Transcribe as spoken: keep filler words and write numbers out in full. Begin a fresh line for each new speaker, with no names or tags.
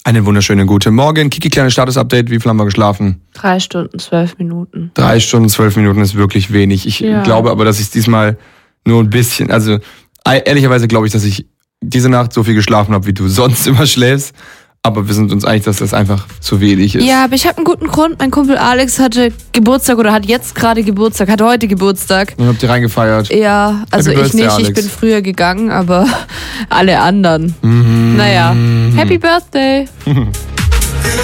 Einen wunderschönen guten Morgen. Kiki, kleines Status-Update. Wie viel haben wir geschlafen?
Drei Stunden, zwölf Minuten.
Drei Stunden, zwölf Minuten ist wirklich wenig. Ich
Ja.
glaube aber, dass ich diesmal nur ein bisschen, also ehrlicherweise glaube ich, dass ich diese Nacht so viel geschlafen habe, wie du sonst immer schläfst. Aber wir sind uns einig, dass das einfach zu wenig ist.
Ja, aber ich habe einen guten Grund. Mein Kumpel Alex hatte Geburtstag oder hat jetzt gerade Geburtstag, hat heute Geburtstag.
Und habt ihr reingefeiert?
Ja, also
Happy
ich
Birthday,
nicht,
Alex.
ich bin früher gegangen, aber alle anderen.
Mhm.
Naja, Happy Birthday!